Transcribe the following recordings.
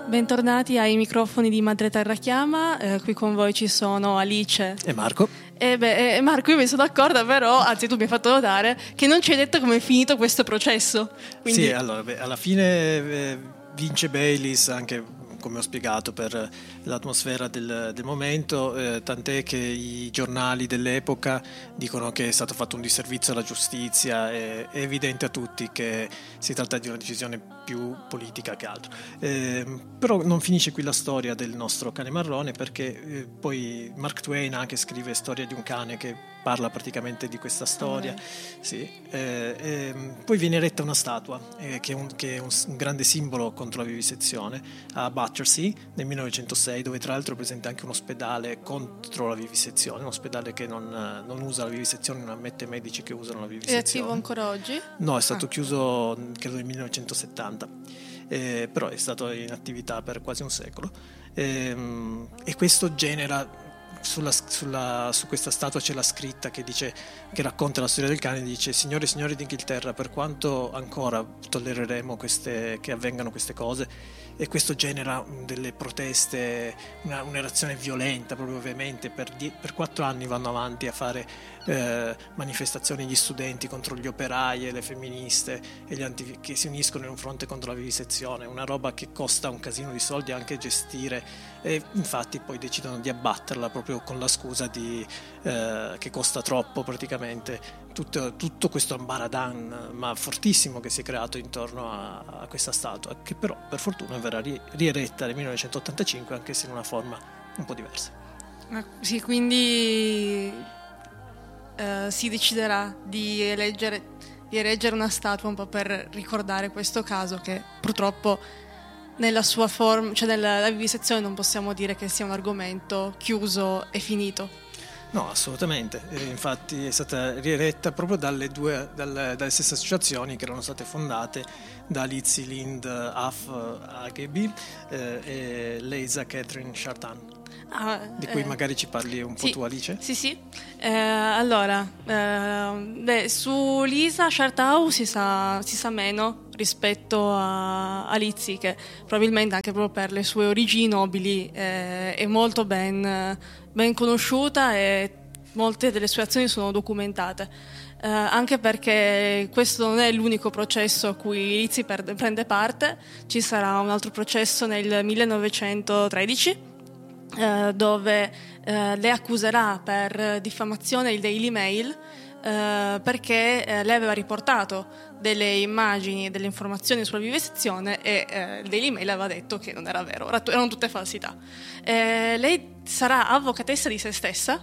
Bentornati ai microfoni di Madre Terra Chiama, qui con voi ci sono Alice e Marco. Marco, io mi sono d'accordo, però, anzi tu mi hai fatto notare che non ci hai detto come è finito questo processo. Quindi... Sì, allora, alla fine vince Baylis, anche come ho spiegato, per l'atmosfera del momento, tant'è che i giornali dell'epoca dicono che è stato fatto un disservizio alla giustizia. È evidente a tutti che si tratta di una decisione più politica che altro, però non finisce qui la storia del nostro cane marrone, perché poi Mark Twain anche scrive Storia di un cane, che parla praticamente di questa storia. Sì. Poi viene eretta una statua che è un grande simbolo contro la vivisezione a Battersea nel 1906, dove tra l'altro è presente anche un ospedale contro la vivisezione, un ospedale che non usa la vivisezione, non ammette medici che usano la vivisezione. È attivo ancora oggi? No, è stato chiuso credo nel 1970, però è stato in attività per quasi un secolo, e questo genera su questa statua c'è la scritta che che racconta la storia del cane. Dice: signore e signori d'Inghilterra, per quanto ancora tollereremo che avvengano queste cose? E questo genera delle proteste, una reazione violenta proprio, ovviamente. Per 4 anni vanno avanti a fare manifestazioni gli studenti contro gli operai e le femministe e che si uniscono in un fronte contro la vivisezione, una roba che costa un casino di soldi anche gestire, e infatti poi decidono di abbatterla proprio con la scusa che costa troppo praticamente. Tutto questo ambaradan ma fortissimo che si è creato intorno a questa statua, che però per fortuna verrà rieretta nel 1985, anche se in una forma un po' diversa. Sì, quindi si deciderà di erigere una statua un po' per ricordare questo caso, che purtroppo nella sua forma, cioè nella vivisezione, non possiamo dire che sia un argomento chiuso e finito. No, assolutamente. Infatti è stata rieretta proprio dalle stesse associazioni che erano state fondate da Lizzie Lind Huff Ageby e Leisa Catherine Chartan. Di cui magari ci parli un po' tu, Alice? Sì. Allora, su Lisa Chartau si sa meno rispetto a Lizzie, che probabilmente anche proprio per le sue origini nobili è molto ben conosciuta, e molte delle sue azioni sono documentate, anche perché questo non è l'unico processo a cui Lizzie prende parte. Ci sarà un altro processo nel 1913 dove le accuserà per diffamazione il Daily Mail, perché lei aveva riportato delle immagini e delle informazioni sulla vivisezione, e il Daily Mail aveva detto che non era vero, erano tutte falsità. Lei sarà avvocatessa di se stessa,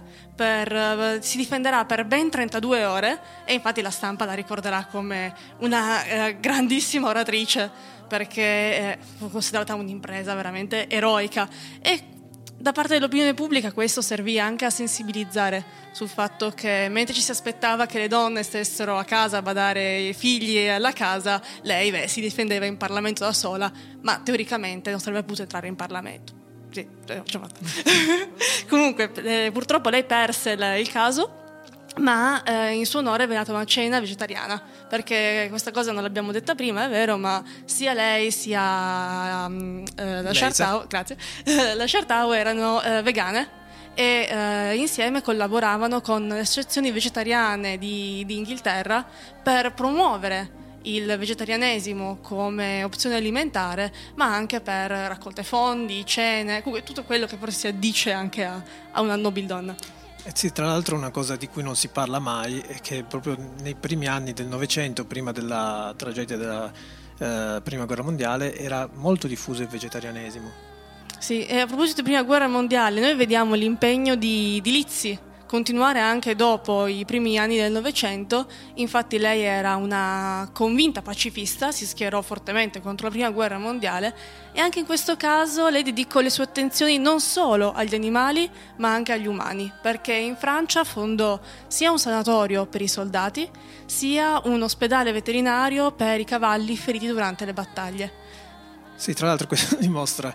si difenderà per ben 32 ore, e infatti la stampa la ricorderà come una grandissima oratrice, perché fu considerata un'impresa veramente eroica. E da parte dell'opinione pubblica questo servì anche a sensibilizzare sul fatto che, mentre ci si aspettava che le donne stessero a casa a badare i figli e alla casa, lei si difendeva in Parlamento da sola, ma teoricamente non sarebbe potuta entrare in Parlamento. Sì, l'ho fatta. Comunque, purtroppo lei perse il caso, ma in suo onore è venuta una cena vegetariana, perché questa cosa non l'abbiamo detta prima, è vero, ma sia lei sia la Chartau, grazie, la Chartau erano vegane, e insieme collaboravano con le associazioni vegetariane di Inghilterra per promuovere il vegetarianesimo come opzione alimentare, ma anche per raccolte fondi, cene, tutto quello che forse si addice anche a una nobildonna. Sì, tra l'altro una cosa di cui non si parla mai è che proprio nei primi anni del Novecento, prima della tragedia della Prima Guerra Mondiale, era molto diffuso il vegetarianesimo. Sì, e a proposito di Prima Guerra Mondiale, noi vediamo l'impegno di Lizzie continuare anche dopo i primi anni del Novecento. Infatti lei era una convinta pacifista, si schierò fortemente contro la Prima Guerra Mondiale, e anche in questo caso lei dedicò le sue attenzioni non solo agli animali ma anche agli umani, perché in Francia fondò sia un sanatorio per i soldati sia un ospedale veterinario per i cavalli feriti durante le battaglie. Sì, tra l'altro questo dimostra,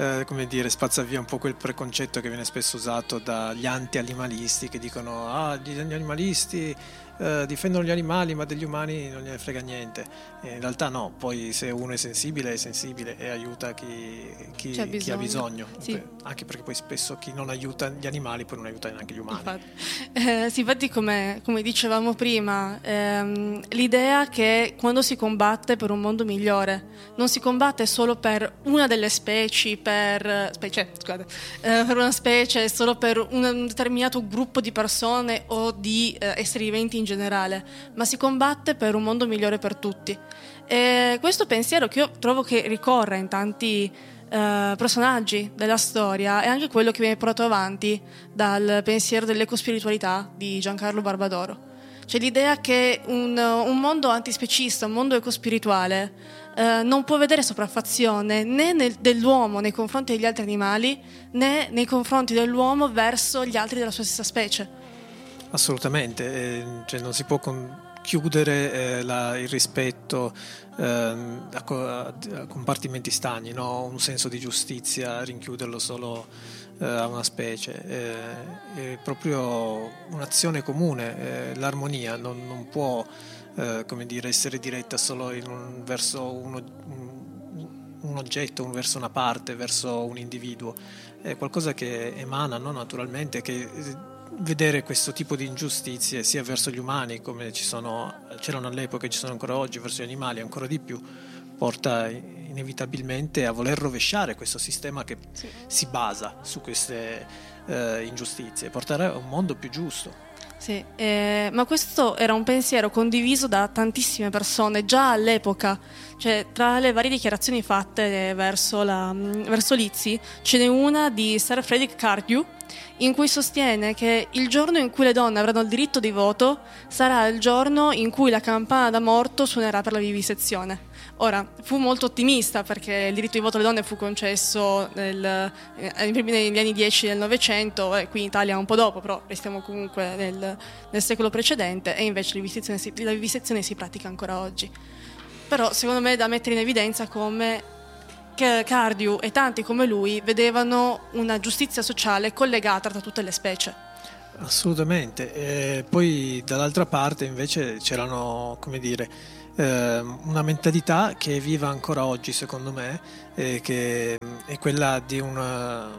spazza via un po' quel preconcetto che viene spesso usato dagli anti-animalisti, che dicono gli animalisti difendono gli animali ma degli umani non gliene frega niente. In realtà no, poi se uno è sensibile e aiuta chi ha bisogno. Sì. Anche perché poi spesso chi non aiuta gli animali poi non aiuta neanche gli umani. Infatti come dicevamo prima, l'idea che quando si combatte per un mondo migliore non si combatte solo per una delle specie, per una specie, solo per un determinato gruppo di persone o di esseri viventi in generale, ma si combatte per un mondo migliore per tutti. E questo pensiero, che io trovo che ricorre in tanti personaggi della storia, è anche quello che viene portato avanti dal pensiero dell'ecospiritualità di Giancarlo Barbadoro. Cioè l'idea che un mondo antispecista, un mondo ecospirituale non può vedere sopraffazione né dell'uomo nei confronti degli altri animali, né nei confronti dell'uomo verso gli altri della sua stessa specie. Assolutamente, cioè non si può chiudere il rispetto a compartimenti stagni, no? Un senso di giustizia, rinchiuderlo solo a una specie, è proprio un'azione comune, l'armonia non può essere diretta solo verso un oggetto, verso una parte, verso un individuo. È qualcosa che emana, no? Naturalmente, che vedere questo tipo di ingiustizie sia verso gli umani, come c'erano all'epoca e ci sono ancora oggi, verso gli animali ancora di più, porta inevitabilmente a voler rovesciare questo sistema che si basa su queste ingiustizie, portare a un mondo più giusto. Sì, ma questo era un pensiero condiviso da tantissime persone già all'epoca. Cioè, tra le varie dichiarazioni fatte verso Lizzie ce n'è una di Sir Frederick Cardew, in cui sostiene che il giorno in cui le donne avranno il diritto di voto sarà il giorno in cui la campana da morto suonerà per la vivisezione. Ora, fu molto ottimista, perché il diritto di voto alle donne fu concesso negli anni 10 del Novecento, qui in Italia un po' dopo, però restiamo comunque nel secolo precedente, e invece la vivisezione si pratica ancora oggi. Però secondo me è da mettere in evidenza come Cardew e tanti come lui vedevano una giustizia sociale collegata tra tutte le specie. Assolutamente. Poi dall'altra parte invece c'erano, una mentalità che è viva ancora oggi, secondo me, che è quella di una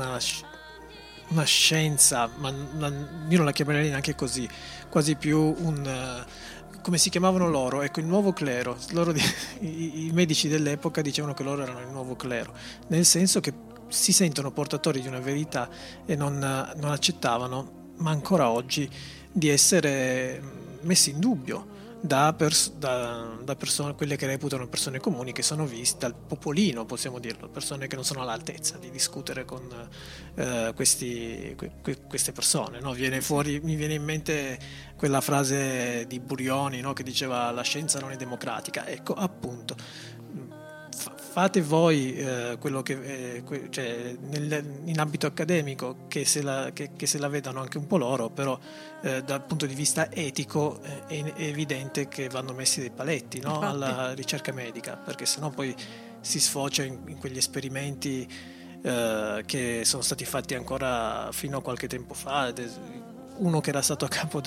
scienza, ma io non la chiamerei neanche così, quasi più come si chiamavano loro, ecco, il nuovo clero. I medici dell'epoca dicevano che loro erano il nuovo clero, nel senso che si sentono portatori di una verità e non accettavano, ma ancora oggi, di essere messi in dubbio da persone, quelle che reputano persone comuni, che sono viste dal popolino, possiamo dirlo, persone che non sono all'altezza di discutere con queste persone, no? Mi viene in mente quella frase di Burioni, no? Che diceva: la scienza non è democratica. Ecco, appunto, fate voi quello che in ambito accademico, che se la vedano anche un po' loro, però dal punto di vista etico è evidente che vanno messi dei paletti, no? Alla ricerca medica, perché sennò poi si sfocia in quegli esperimenti che sono stati fatti ancora fino a qualche tempo fa. Uno che era stato a capo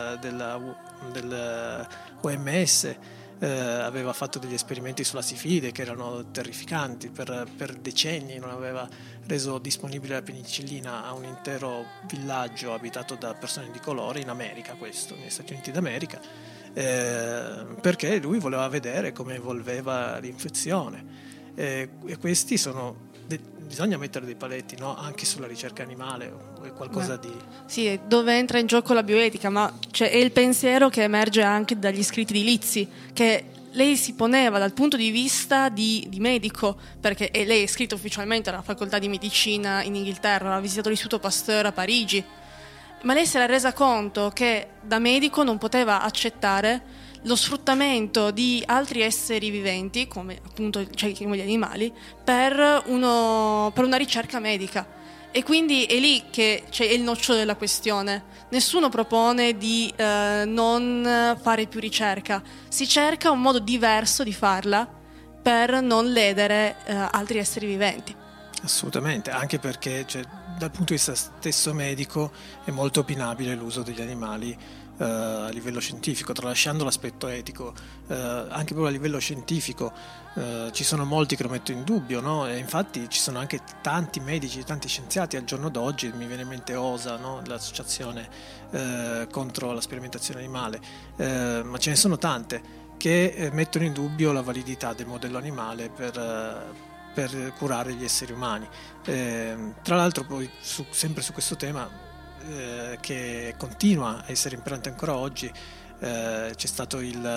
dell'OMS aveva fatto degli esperimenti sulla sifilide che erano terrificanti. Per decenni non aveva reso disponibile la penicillina a un intero villaggio abitato da persone di colore in America, questo negli Stati Uniti d'America, perché lui voleva vedere come evolveva l'infezione, e questi sono bisogna mettere dei paletti, no? Anche sulla ricerca animale o qualcosa di... Sì, dove entra in gioco la bioetica, ma è il pensiero che emerge anche dagli scritti di Lizzie, che lei si poneva dal punto di vista di medico, perché lei è iscritta ufficialmente alla facoltà di medicina in Inghilterra, ha visitato l'Istituto Pasteur a Parigi, ma lei si era resa conto che da medico non poteva accettare lo sfruttamento di altri esseri viventi, come appunto gli animali, per una ricerca medica. E quindi è lì che c'è il nocciolo della questione. Nessuno propone di non fare più ricerca, si cerca un modo diverso di farla per non ledere altri esseri viventi. Assolutamente, anche perché dal punto di vista stesso medico è molto opinabile l'uso degli animali a livello scientifico, tralasciando l'aspetto etico, anche proprio a livello scientifico ci sono molti che lo mettono in dubbio, no? E infatti ci sono anche tanti medici, tanti scienziati al giorno d'oggi, mi viene in mente OSA, no? L'associazione contro la sperimentazione animale, ma ce ne sono tante che mettono in dubbio la validità del modello animale per curare gli esseri umani. Tra l'altro poi sempre su questo tema che continua a essere imperante ancora oggi, c'è stato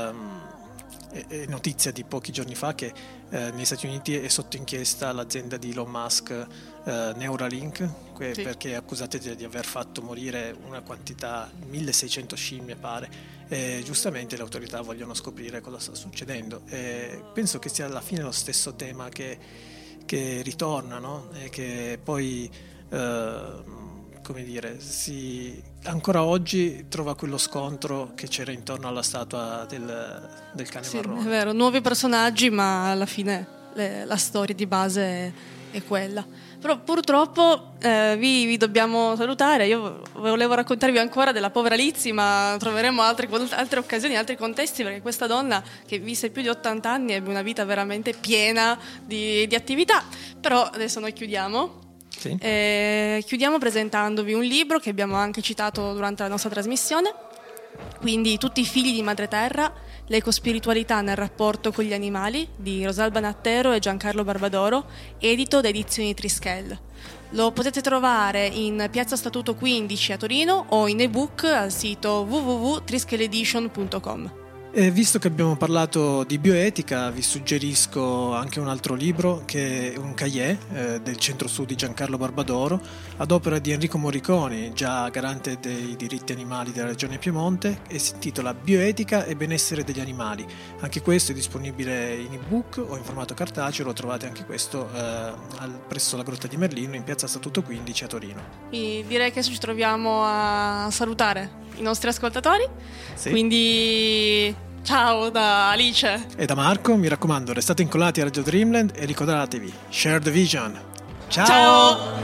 è notizia di pochi giorni fa che negli Stati Uniti è sotto inchiesta l'azienda di Elon Musk, Neuralink, Sì. perché è accusata di aver fatto morire una quantità, 1600 scimmie pare, e giustamente le autorità vogliono scoprire cosa sta succedendo. Penso che sia alla fine lo stesso tema che ritorna, no? E che poi come dire, ancora oggi trova quello scontro che c'era intorno alla statua del cane marrone. È vero, nuovi personaggi, ma alla fine la storia di base è quella. Però purtroppo vi dobbiamo salutare. Io volevo raccontarvi ancora della povera Lizzie, ma troveremo altre occasioni, altri contesti, perché questa donna che visse più di 80 anni ebbe una vita veramente piena di attività. Però adesso noi chiudiamo. Sì. Chiudiamo presentandovi un libro che abbiamo anche citato durante la nostra trasmissione, quindi Tutti i figli di Madre Terra, l'ecospiritualità nel rapporto con gli animali, di Rosalba Nattero e Giancarlo Barbadoro, edito da Edizioni Trischel. Lo potete trovare in Piazza Statuto 15 a Torino o in ebook al sito www.trischeledition.com. Visto che abbiamo parlato di bioetica, vi suggerisco anche un altro libro, che è un cahier del Centro Studi Giancarlo Barbadoro, ad opera di Enrico Morriconi, già garante dei diritti animali della Regione Piemonte, e si intitola Bioetica e benessere degli animali. Anche questo è disponibile in ebook o in formato cartaceo, lo trovate anche questo presso la Grotta di Merlino in Piazza Statuto 15 a Torino. E direi che adesso ci troviamo a salutare i nostri ascoltatori, Sì. Quindi ciao da Alice E da Marco, mi raccomando, restate incollati a Radio Dreamland e ricordatevi, share the vision. Ciao! Ciao!